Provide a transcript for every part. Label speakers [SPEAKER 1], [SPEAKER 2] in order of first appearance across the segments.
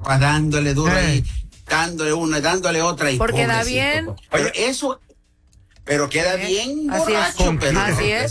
[SPEAKER 1] papás dándole duro ahí, dándole una, dándole otra. Y
[SPEAKER 2] porque da bien.
[SPEAKER 1] Pero eso... Pero queda bien borracho, pero
[SPEAKER 2] así es.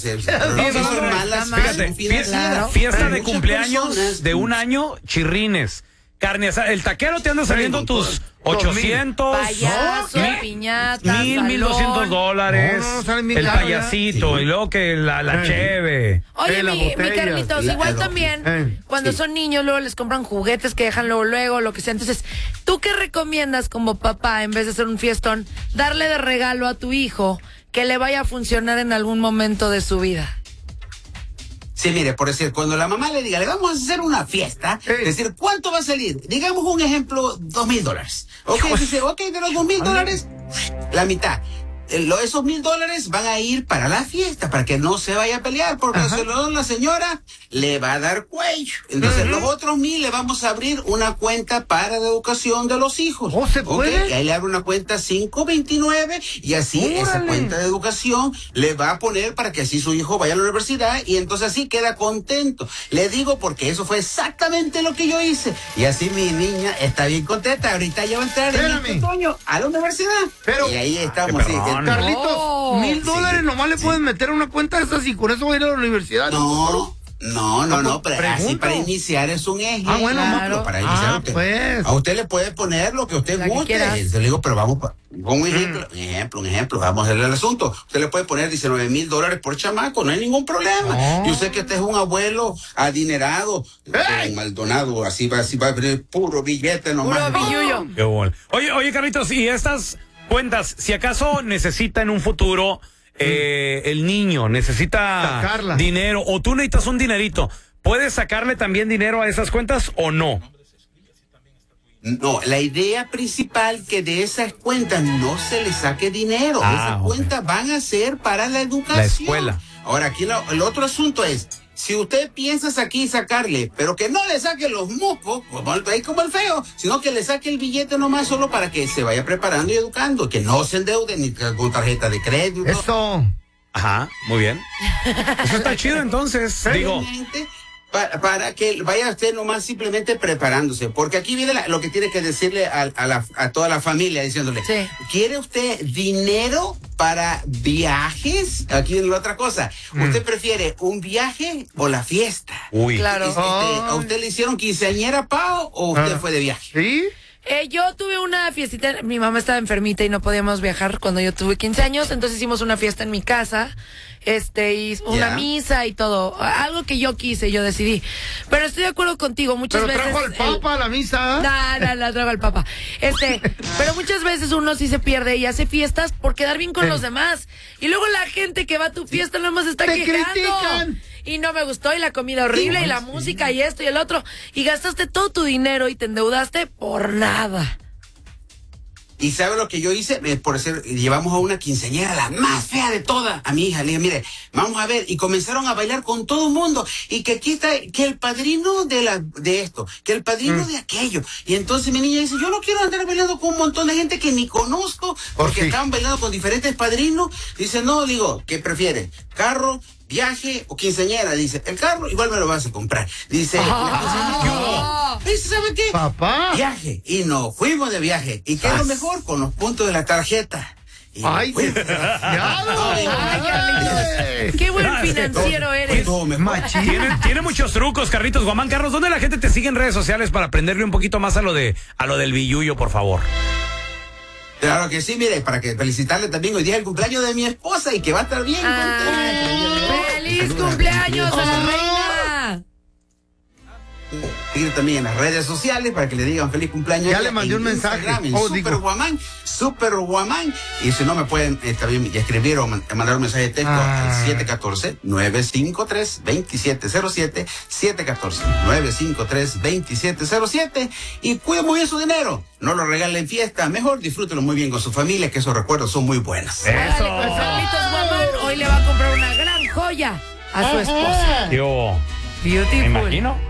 [SPEAKER 3] Fíjate, fiesta de cumpleaños de un año, chirrines, carne asada. El taquero te anda saliendo tus 800,
[SPEAKER 2] payaso, piñata,
[SPEAKER 3] $1,200. El payasito, y luego que la cheve.
[SPEAKER 2] Oye, mi Carlitos, igual también, cuando son niños, luego les compran juguetes que dejan luego, lo que sea. Entonces, ¿tú qué recomiendas como papá, en vez de hacer un fiestón, darle de regalo a tu hijo que le vaya a funcionar en algún momento de su vida?
[SPEAKER 1] Sí, mire, por decir, cuando la mamá le diga, le vamos a hacer una fiesta, decir, ¿cuánto va a salir? Digamos un ejemplo, $2,000. Ok, dice, ok, de los $2,000, la mitad. Esos $1,000 van a ir para la fiesta, para que no se vaya a pelear, porque si no, la señora le va a dar cuello. Entonces, los otros 1,000 le vamos a abrir una cuenta para la educación de los hijos.
[SPEAKER 4] ¿Se puede?
[SPEAKER 1] Y ahí le abre una cuenta 529 y así esa cuenta de educación le va a poner para que así su hijo vaya a la universidad y entonces así queda contento. Le digo porque eso fue exactamente lo que yo hice. Y así mi niña está bien contenta. Ahorita ya va a entrar en el otoño a la universidad. Y ahí estamos.
[SPEAKER 4] Carlitos, $1,000 nomás le pueden meter a una cuenta de esas y con eso va a ir a la universidad.
[SPEAKER 1] No, pero así para iniciar es un ejemplo.
[SPEAKER 4] Claro.
[SPEAKER 1] Para iniciar a usted le puede poner lo que usted guste. Le digo, pero vamos con un ejemplo, vamos a hacer el asunto. Usted le puede poner $19,000 por chamaco, no hay ningún problema. Yo sé que usted es un abuelo adinerado, un Maldonado, así va a abrir puro billete nomás.
[SPEAKER 2] Puro billullo.
[SPEAKER 3] Qué bueno. Oye, Carlitos, y estas cuentas, si acaso necesita en un futuro el niño necesita dinero o tú necesitas un dinerito, ¿puedes sacarle también dinero a esas cuentas o no?
[SPEAKER 1] No, la idea principal que de esas cuentas no se le saque dinero. Esas cuentas van a ser para la educación.
[SPEAKER 3] La escuela.
[SPEAKER 1] Ahora, aquí el otro asunto es, si usted piensa aquí sacarle, pero que no le saque los mocos, como el feo, sino que le saque el billete nomás solo para que se vaya preparando y educando, que no se endeude ni con tarjeta de crédito.
[SPEAKER 4] Eso.
[SPEAKER 3] Ajá, muy bien. Eso está chido entonces. Digo,
[SPEAKER 1] para que vaya usted nomás simplemente preparándose, porque aquí viene lo que tiene que decirle a toda la familia, diciéndole, ¿quiere usted dinero para viajes? Aquí viene la otra cosa, ¿usted prefiere un viaje o la fiesta?
[SPEAKER 2] Claro.
[SPEAKER 1] ¿A usted le hicieron quinceañera, Pao, o usted fue de viaje?
[SPEAKER 4] ¿Sí?
[SPEAKER 2] Yo tuve una fiestita, mi mamá estaba enfermita y no podíamos viajar cuando yo tuve 15 años, entonces hicimos una fiesta en mi casa, y una misa y todo, algo que yo quise, yo decidí. Pero estoy de acuerdo contigo, muchas veces...
[SPEAKER 4] ¿Pero trajo al Papa a la misa?
[SPEAKER 2] No, trajo al Papa. Pero muchas veces uno sí se pierde y hace fiestas por quedar bien con los demás. Y luego la gente que va a tu fiesta nada más está quejando.
[SPEAKER 4] Critican.
[SPEAKER 2] Y no me gustó, y la comida horrible, y la música, y esto y el otro. Y gastaste todo tu dinero y te endeudaste por nada.
[SPEAKER 1] ¿Y sabe lo que yo hice? Por decir, llevamos a una quinceañera, la más fea de todas, a mi hija. Le dije, mire, vamos a ver. Y comenzaron a bailar con todo el mundo. Y que aquí está, que el padrino de esto, que el padrino de aquello. Y entonces mi niña dice, yo no quiero andar bailando con un montón de gente que ni conozco, porque estaban bailando con diferentes padrinos. Dice, no, digo, ¿qué prefiere? ¿Carro, viaje o quinceañera? Dice, el carro igual me lo vas a comprar. Dice, dice, ¿sabe qué?
[SPEAKER 4] Papá.
[SPEAKER 1] Viaje. Y nos fuimos de viaje. ¿Y qué es lo mejor? Con los puntos de la tarjeta.
[SPEAKER 4] ¡Ay, desgraciado!
[SPEAKER 2] ¡Qué buen financiero eres!
[SPEAKER 3] Tiene muchos trucos, Carlitos Guamán. Carlos, ¿dónde la gente te sigue en redes sociales para aprenderle un poquito más a lo del billullo, por favor?
[SPEAKER 1] Claro que sí, mire, para que felicitarle también hoy día el cumpleaños de mi esposa y que va a estar bien contenta.
[SPEAKER 2] ¡Feliz cumpleaños a la reina!
[SPEAKER 1] Seguir también en las redes sociales para que le digan feliz cumpleaños.
[SPEAKER 4] Ya le mandé un mensaje.
[SPEAKER 1] Super Guamán. Y si no me pueden también escribir o mandar un mensaje de texto al 714-953-2707. 714-953-2707. Y cuide muy bien su dinero. No lo regalen en fiesta. Mejor disfrútenlo muy bien con su familia, que esos recuerdos son muy buenos.
[SPEAKER 2] Eso. Carlitos Guamán hoy le va a comprar una gran joya a su esposa.
[SPEAKER 3] Yo.
[SPEAKER 2] Beautiful.
[SPEAKER 3] Me imagino.